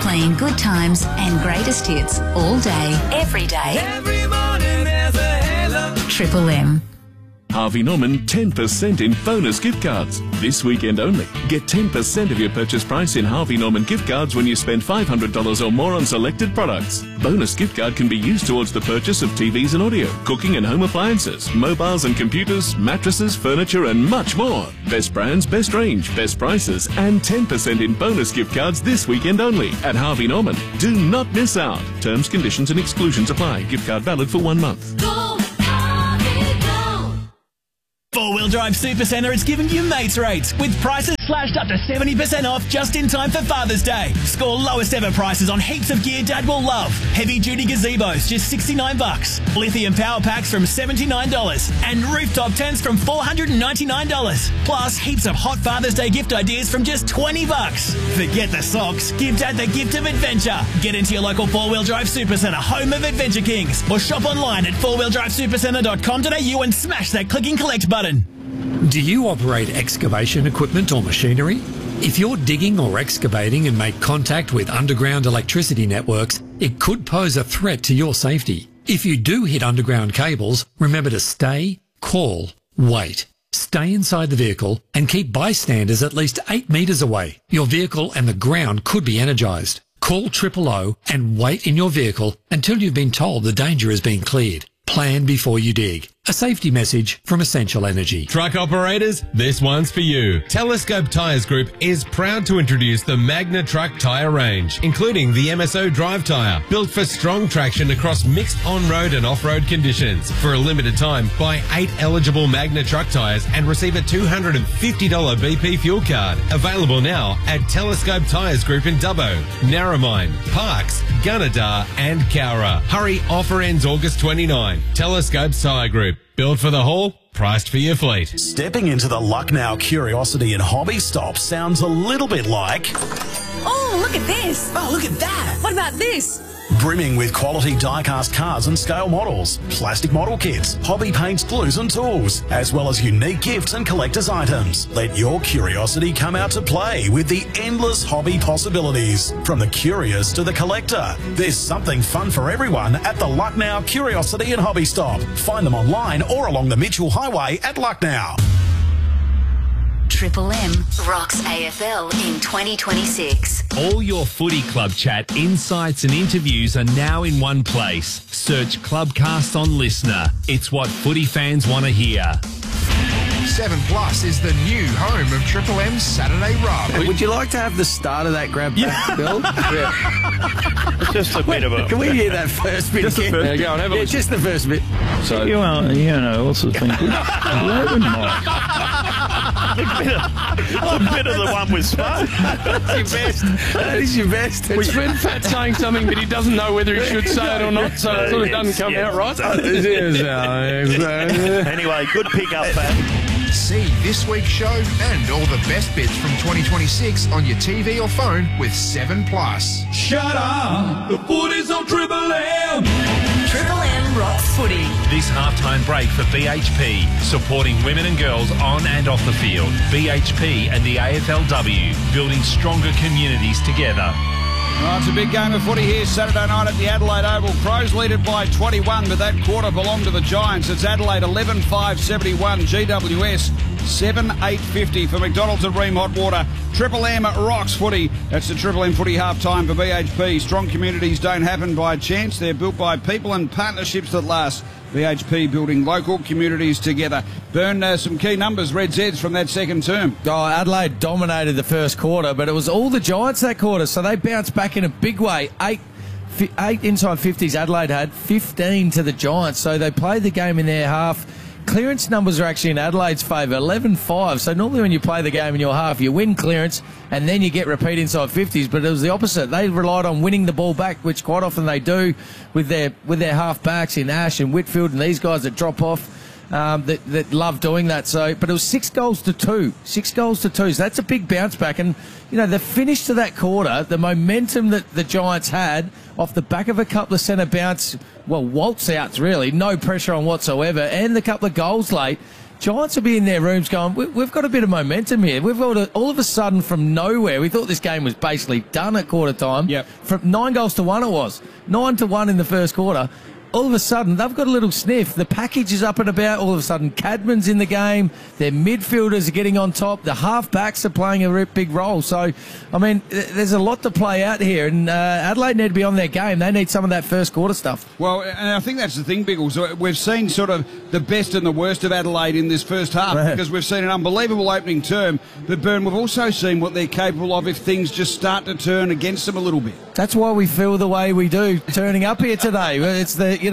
playing good times and greatest hits all day, every day. Every morning there's a halo. Triple M. Harvey Norman 10% in bonus gift cards. This weekend only. Get 10% of your purchase price in Harvey Norman gift cards when you spend $500 or more on selected products. Bonus gift card can be used towards the purchase of TVs and audio, cooking and home appliances, mobiles and computers, mattresses, furniture and much more. Best brands, best range, best prices and 10% in bonus gift cards this weekend only at Harvey Norman. Do not miss out. Terms, conditions and exclusions apply. Gift card valid for 1 month. Four-Wheel Drive Supercentre is giving you mates rates with prices slashed up to 70% off just in time for Father's Day. Score lowest ever prices on heaps of gear Dad will love. Heavy-duty gazebos, just $69. Lithium power packs from $79. And rooftop tents from $499. Plus, heaps of hot Father's Day gift ideas from just $20. Forget the socks. Give Dad the gift of adventure. Get into your local Four-Wheel Drive Supercentre, home of Adventure Kings. Or shop online at fourwheeldrivesupercentre.com.au and smash that click and collect button. Do you operate excavation equipment or machinery? If you're digging or excavating and make contact with underground electricity networks, it could pose a threat to your safety. If you do hit underground cables, remember to stay, call, wait. Stay inside the vehicle and keep bystanders at least 8 metres away. Your vehicle and the ground could be energised. Call 000 and wait in your vehicle until you've been told the danger has been cleared. Plan before you dig. A safety message from Essential Energy. Truck operators, this one's for you. Telescope Tyres Group is proud to introduce the Magna Truck tyre range, including the MSO Drive tyre, built for strong traction across mixed on-road and off-road conditions. For a limited time, buy 8 eligible Magna Truck tyres and receive a $250 BP fuel card. Available now at Telescope Tyres Group in Dubbo, Narromine, Parkes, Gunnedah and Cowra. Hurry, offer ends August 29. Telescope Tyre Group. Built for the haul, priced for your fleet. Stepping into the Lucknow Curiosity and Hobby Stop sounds a little bit like... Oh, look at this. Oh, look at that. What about this? Brimming with quality die-cast cars and scale models, plastic model kits, hobby paints, glues and tools, as well as unique gifts and collector's items. Let your curiosity come out to play with the endless hobby possibilities. From the curious to the collector, there's something fun for everyone at the Lucknow Curiosity and Hobby Stop. Find them online or along the Mitchell Highway at Lucknow. Triple M rocks AFL in 2026. All your footy club chat, insights and interviews are now in one place. Search Clubcast on Listener. It's what footy fans want to hear. 7 Plus is the new home of Triple M's Saturday Rub. Would you like to have the start of that grab back, Bill? It's just a bit of a... Can we hear that first bit again? Yeah, go on, have a listen. Just the first bit. So you know, also thinking, a bit of the one with Spark. That's your best. That is your best. It's been Fat saying something, but he doesn't know whether he should say it or not, so it sort of doesn't come out right. Anyway, good pick up, Fat. See this week's show and all the best bits from 2026 on your TV or phone with 7 Plus. Shut up! The footy's on Triple M! Triple M rocks footy. This halftime break for BHP, supporting women and girls on and off the field. BHP and the AFLW, building stronger communities together. Oh, it's a big game of footy here Saturday night at the Adelaide Oval. Crows lead it by 21, but that quarter belonged to the Giants. It's Adelaide 11-5-71, GWS 7-8-50 for McDonald's at Ream Hot Water. Triple M rocks footy. That's the Triple M footy half-time for BHP. Strong communities don't happen by chance. They're built by people and partnerships that last. BHP building local communities together. Burn some key numbers, Red Zeds, from that second term. Oh, Adelaide dominated the first quarter, but it was all the Giants that quarter, so they bounced back in a big way. Eight inside 50s Adelaide had, 15 to the Giants, so they played the game in their half. Clearance numbers are actually in Adelaide's favour, 11-5. So normally when you play the game in your half, you win clearance and then you get repeat inside 50s. But it was the opposite. They relied on winning the ball back, which quite often they do with their half backs in Ash and Whitfield and these guys that drop off. That love doing that. So, but it was 6 goals to 2. 6 goals to 2. So that's a big bounce back. And, you know, the finish to that quarter, the momentum that the Giants had off the back of a couple of centre bounce, well, waltz outs really, no pressure on whatsoever, and the couple of goals late, Giants will be in their rooms going, we've got a bit of momentum here. We've got all of a sudden from nowhere, we thought this game was basically done at quarter time. Yep. From 9-1 it was. 9-1 in the first quarter. All of a sudden, they've got a little sniff. The package is up and about. All of a sudden, Cadman's in the game. Their midfielders are getting on top. The half-backs are playing a big role. So, I mean, there's a lot to play out here. And Adelaide need to be on their game. They need some of that first quarter stuff. Well, and I think that's the thing, Biggles. We've seen sort of the best and the worst of Adelaide in this first half because we've seen an unbelievable opening term. But, Bern, we've also seen what they're capable of if things just start to turn against them a little bit. That's why we feel the way we do turning up here today. It's we're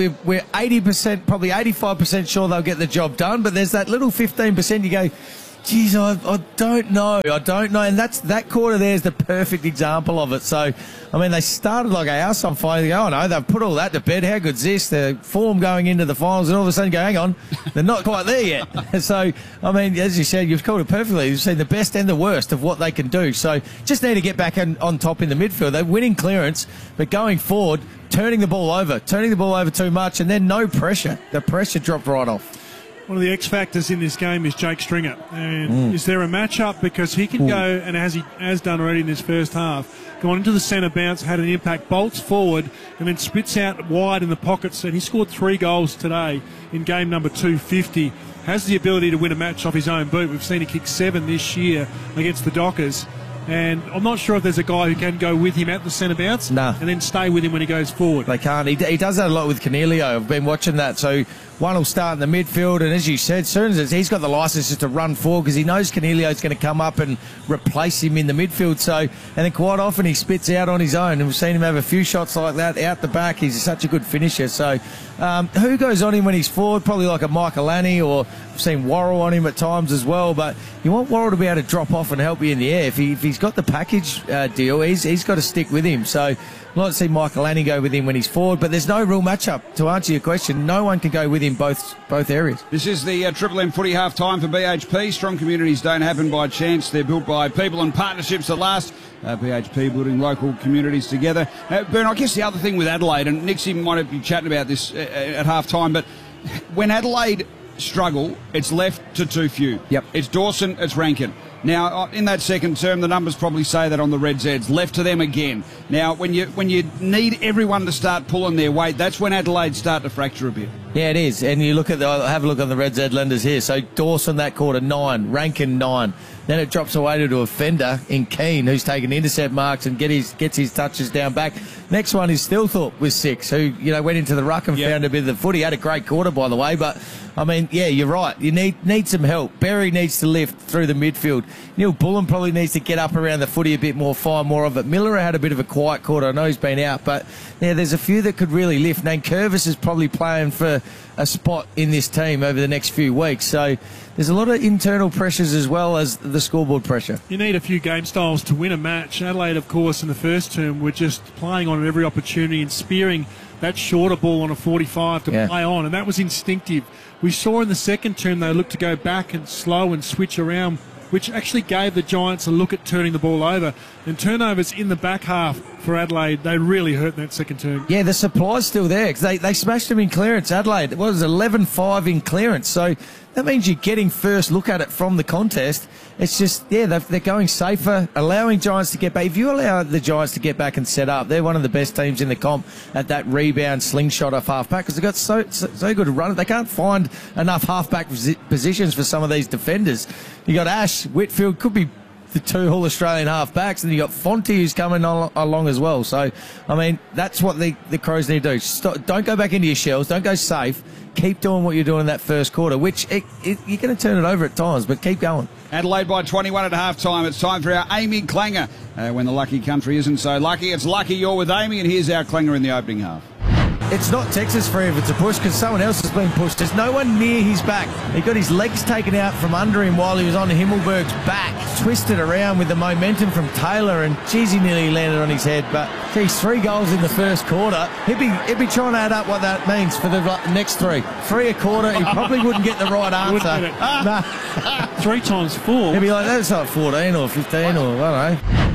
80%, probably 85% sure they'll get the job done, but there's that little 15% you go, geez, I don't know. And that quarter there is the perfect example of it. So, I mean, they started like a house on fire. They go, oh no, they've put all that to bed. How good's this? The form going into the finals, and all of a sudden go, hang on, they're not quite there yet. So, I mean, as you said, you've called it perfectly. You've seen the best and the worst of what they can do. So, just need to get back on top in the midfield. They're winning clearance, but going forward, turning the ball over too much, and then no pressure. The pressure dropped right off. One of the X factors in this game is Jake Stringer. And is there a matchup? Because he can go, and as he has done already in this first half, gone into the centre bounce, had an impact, bolts forward, and then spits out wide in the pockets. And he scored 3 goals today in game number 250. Has the ability to win a match off his own boot. We've seen him kick 7 this year against the Dockers. And I'm not sure if there's a guy who can go with him at the centre bounce and then stay with him when he goes forward. They can't. He does that a lot with Cornelio. I've been watching that. So one will start in the midfield, and as you said, as soon as he's got the licence just to run forward because he knows Cornelio's going to come up and replace him in the midfield. So, and then quite often he spits out on his own, and we've seen him have a few shots like that out the back. He's such a good finisher. So who goes on him when he's forward? Probably like a Michael Annie, or I've seen Worrell on him at times as well. But you want Worrell to be able to drop off and help you in the air. If he's got the package deal, he's got to stick with him. So I'd like to see Michael Annie go with him when he's forward, but there's no real matchup. To answer your question, no one can go with him both areas. This is the Triple M footy half time for BHP. Strong communities don't happen by chance. They're built by people and partnerships that last. BHP building local communities together. Bern, I guess the other thing with Adelaide, and Nixie might be chatting about this at half time, but when Adelaide struggle, it's left to too few. Yep. It's Dawson, it's Rankin. Now, in that second term, the numbers probably say that on the Red Zeds. Left to them again. Now, when you need everyone to start pulling their weight, that's when Adelaide start to fracture a bit. Yeah, it is. And you look at have a look on the Red Z lenders here. So Dawson that quarter 9, Rankin 9. Then it drops away to a fender in Keane, who's taken intercept marks and gets his touches down back. Next one is Stilthorpe with 6, who went into the ruck and found a bit of the footy. Had a great quarter, by the way, but I mean, yeah, you're right. You need some help. Berry needs to lift through the midfield. Neil Bullen probably needs to get up around the footy a bit more, find more of it. Miller had a bit of a quiet quarter. I know he's been out, but yeah, there's a few that could really lift. Nankervis is probably playing for a spot in this team over the next few weeks. So there's a lot of internal pressures as well as the scoreboard pressure. You need a few game styles to win a match. Adelaide, of course, in the first term were just playing on every opportunity and spearing that shorter ball on a 45 to play on, and that was instinctive. We saw in the second term they looked to go back and slow and switch around, which actually gave the Giants a look at turning the ball over. And turnovers in the back half for Adelaide, they really hurt in that second term. Yeah, the supply's still there because they smashed them in clearance. Adelaide, it was 11-5 in clearance. So that means you're getting first look at it from the contest. It's just, yeah, they're going safer, allowing Giants to get back. If you allow the Giants to get back and set up, they're one of the best teams in the comp at that rebound slingshot off half-back because they've got so good a run. They can't find enough half-back positions for some of these defenders. You got Ash, Whitfield, could be the 2 All-Australian half-backs, and you got Fonte who's coming along as well. So, I mean, that's what the Crows need to do. Don't go back into your shells. Don't go safe. Keep doing what you're doing in that first quarter, which you're going to turn it over at times, but keep going. Adelaide by 21 at half-time. It's time for our Amy Clanger. When the lucky country isn't so lucky, it's lucky you're with Amy, and here's our Clanger in the opening half. It's not Texas free if it's a push because someone else has been pushed. There's no one near his back. He got his legs taken out from under him while he was on Himmelberg's back. Twisted around with the momentum from Taylor, and geez, he nearly landed on his head. But geez, 3 goals in the first quarter. He'd be trying to add up what that means for the next 3. 3 a quarter. He probably wouldn't get the right answer. Nah. 3 times 4. He'd be like, that's like 14 or 15 or I don't know.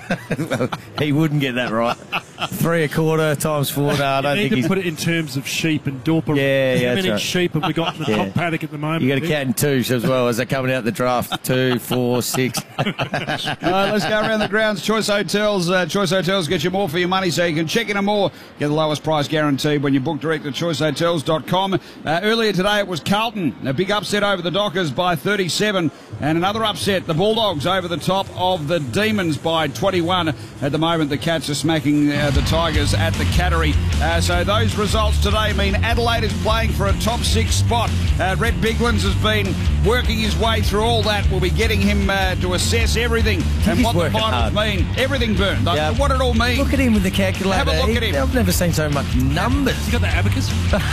Well, he wouldn't get that right. 3 1/4 times 4. No, I don't You think need he's... to put it in terms of sheep and Dorper. Yeah, How that's many right. sheep have we got in the top paddock at the moment? You got to count in twos as well as they're coming out the draft. 2, 4, 6. Let's go around the grounds. Choice Hotels. Choice Hotels get you more for your money, so you can check in and more. Get the lowest price guaranteed when you book direct at choicehotels.com. Earlier today it was Carlton. A big upset over the Dockers by 37. And another upset, the Bulldogs over the top of the Demons by 21. At the moment, the Cats are smacking the Tigers at the Cattery. So those results today mean Adelaide is playing for a top 6 spot. Red Biglands has been working his way through all that. We'll be getting him to assess everything and what the finals mean. Everything burned. What it all means. Look at him with the calculator. Have a look at him. I've never seen so much numbers. You got the abacus?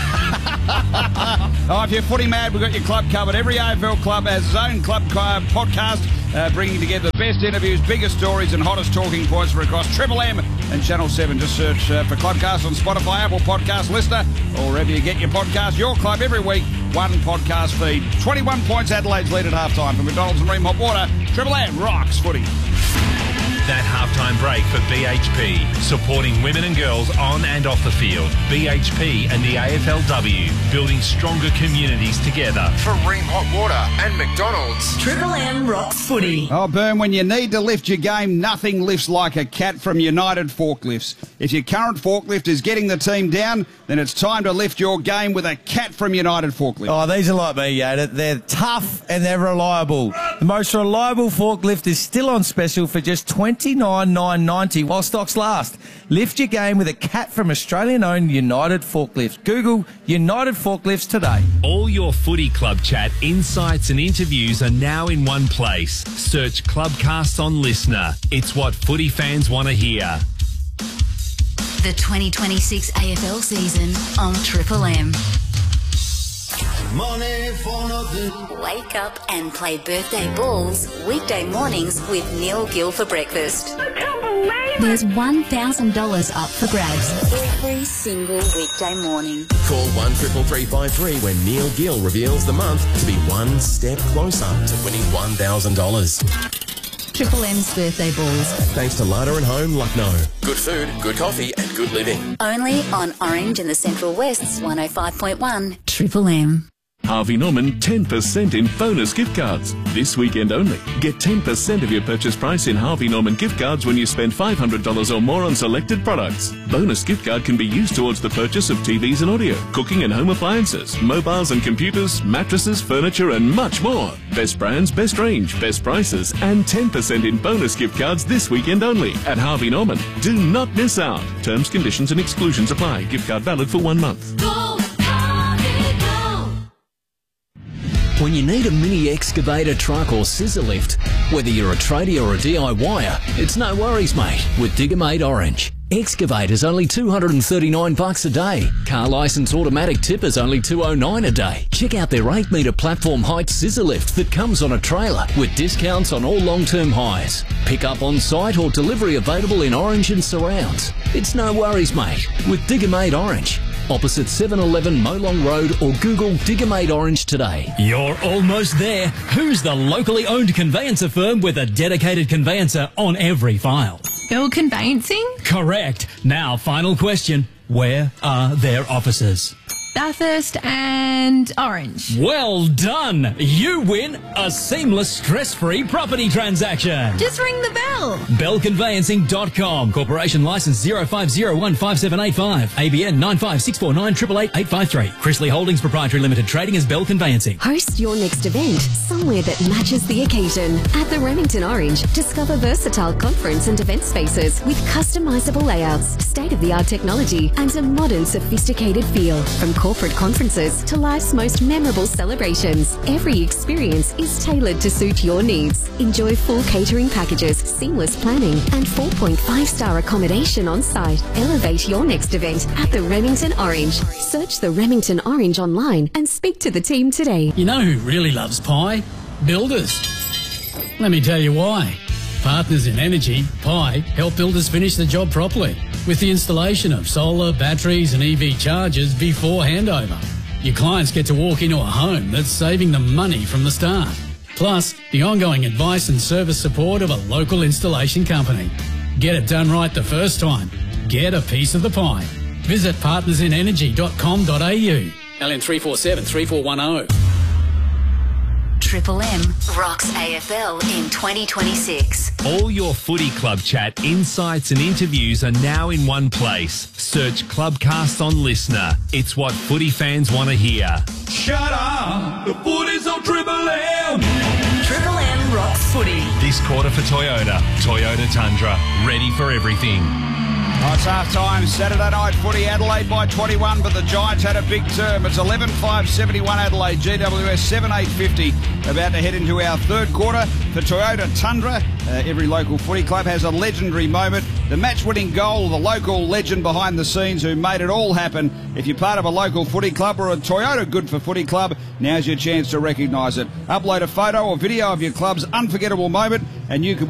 If you're footy mad, we've got your club covered. Every AFL club has its own club podcast, bringing together the best interviews, biggest stories and hottest talking points from across Triple M and Channel 7. Just search for Clubcast on Spotify, Apple Podcast Listener, or wherever you get your podcast. Your club every week, one podcast feed. 21 points Adelaide's lead at halftime. From McDonald's and Ream Hot Water, Triple M rocks footy. That halftime break for BHP, supporting women and girls on and off the field. BHP and the AFLW, building stronger communities together. For Ream Hot Water and McDonald's. Triple M rocks footy. Oh, Burn, when you need to lift your game, nothing lifts like a cat from United Forklifts. If your current forklift is getting the team down, then it's time to lift your game with a cat from United Forklifts. Oh, these are like me, Yoda. They're tough and they're reliable. The most reliable forklift is still on special for just $29,990 while stocks last. Lift your game with a cat from Australian-owned United Forklifts. Google United Forklifts today. All your footy club chat, insights and interviews are now in one place. Search Clubcast on Listener. It's what footy fans want to hear. The 2026 AFL season on Triple M. Money for nothing. Wake up and play birthday balls weekday mornings with Neil Gill for breakfast. I can't believe it. There's $1,000 up for grabs every single weekday morning. Call 133353 when Neil Gill reveals the month to be one step closer to winning $1,000. Triple M's birthday balls. Thanks to Larder and Home, Lucknow. Good food, good coffee and good living. Only on Orange and the Central West's 105.1 Triple M. Harvey Norman 10% in bonus gift cards. This weekend only. Get 10% of your purchase price in Harvey Norman gift cards when you spend $500 or more on selected products. Bonus gift card can be used towards the purchase of TVs and audio, cooking and home appliances, mobiles and computers, mattresses, furniture and much more. Best brands, best range, best prices and 10% in bonus gift cards this weekend only at Harvey Norman. Do not miss out. Terms, conditions and exclusions apply. Gift card valid for 1 month. When you need a mini excavator, truck or scissor lift, whether you're a tradie or a DIYer, it's no worries, mate, with Digger-Mate Orange. Excavators only $239 a day. Car license automatic tippers only $209 a day. Check out their 8-metre platform height scissor lift that comes on a trailer with discounts on all long-term hires. Pick up on site or delivery available in Orange and surrounds. It's no worries, mate, with Digger-Mate Orange. Opposite 711 Molong Road or Google Digger-Mate Orange today. You're almost there. Who's the locally owned conveyancer firm with a dedicated conveyancer on every file? Bill Conveyancing? Correct. Now, final question. Where are their offices? Bathurst and Orange. Well done! You win a seamless, stress-free property transaction. Just ring the bell. BellConveyancing.com. Corporation license 05015785. ABN 95649888853. Chrisley Holdings Proprietary Limited. Trading as Bell Conveyancing. Host your next event somewhere that matches the occasion. At the Remington Orange, discover versatile conference and event spaces with customizable layouts, state-of-the-art technology, and a modern, sophisticated feel. From corporate conferences to life's most memorable celebrations, every experience is tailored to suit your needs. Enjoy full catering packages, seamless planning, and 4.5-star accommodation on site. Elevate your next event at the Remington Orange. Search the Remington Orange online and speak to the team today. You know who really loves pie? Builders. Let me tell you why. Partners in Energy, Pi, help builders finish the job properly with the installation of solar, batteries and EV chargers before handover. Your clients get to walk into a home that's saving them money from the start. Plus, the ongoing advice and service support of a local installation company. Get it done right the first time. Get a piece of the pie. Visit partnersinenergy.com.au. LN 347 3410. Triple M rocks AFL in 2026. All your footy club chat, insights and interviews are now in one place. Search Clubcast on Listener. It's what footy fans want to hear. Shut up! The footy's on Triple M! Triple M rocks footy. This quarter for Toyota. Toyota Tundra. Ready for everything. Oh, it's half-time. Saturday night footy. Adelaide by 21, but the Giants had a big term. It's 11-5-71 Adelaide. GWS 7-8-50. About to head into our third quarter for Toyota Tundra. Every local footy club has a legendary moment. The match-winning goal of the local legend behind the scenes who made it all happen. If you're part of a local footy club or a Toyota Good for Footy club, now's your chance to recognise it. Upload a photo or video of your club's unforgettable moment and you could